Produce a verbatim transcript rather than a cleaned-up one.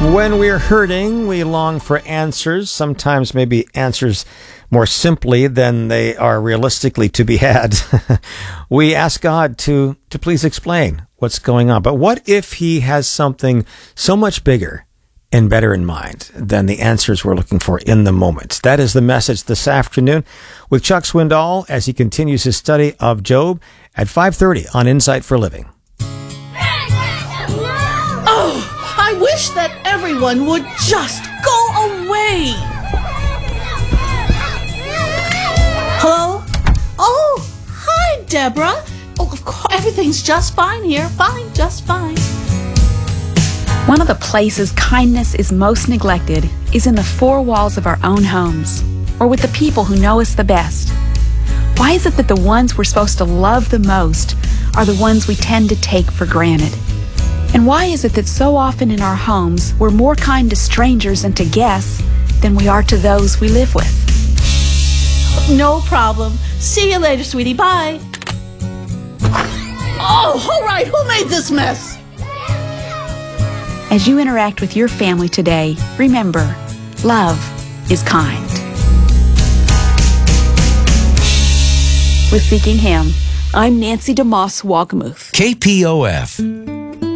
When we're hurting, we long for answers, sometimes maybe answers more simply than they are realistically to be had. We ask God to, to please explain what's going on. But what if he has something so much bigger and better in mind than the answers we're looking for in the moment? That is the message this afternoon with Chuck Swindoll as he continues his study of Job at five thirty on Insight for Living. Oh! I wish that everyone would just go away. Hello? Oh, hi, Deborah. Oh, of course, everything's just fine here. Fine, just fine. One of the places kindness is most neglected is in the four walls of our own homes, or with the people who know us the best. Why is it that the ones we're supposed to love the most are the ones we tend to take for granted? And why is it that so often in our homes we're more kind to strangers and to guests than we are to those we live with? No problem. See you later, sweetie. Bye. Oh, all right. Who made this mess? As you interact with your family today, remember, love is kind. With Seeking Him, I'm Nancy DeMoss Wogmuth. K P O F.